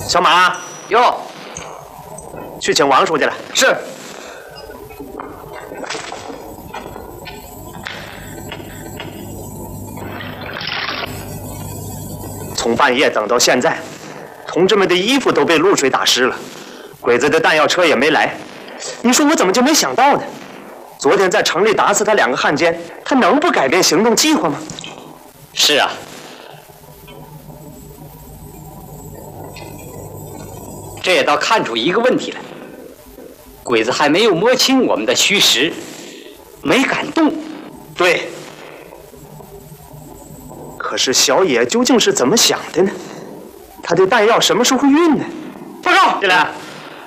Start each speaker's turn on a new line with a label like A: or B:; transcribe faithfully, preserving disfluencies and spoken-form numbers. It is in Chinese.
A: 小马，
B: 哟，
A: 去请王书记来。
B: 是。
A: 从半夜等到现在，同志们的衣服都被露水打湿了，鬼子的弹药车也没来。你说我怎么就没想到呢？昨天在城里打死他两个汉奸，他能不改变行动计划吗？
B: 是啊。 这也倒看出一个问题来，鬼子还没有摸清我们的虚实，没敢动。
A: 对。可是小野究竟是怎么想的呢？他的弹药什么时候运呢？
B: 报告，进来。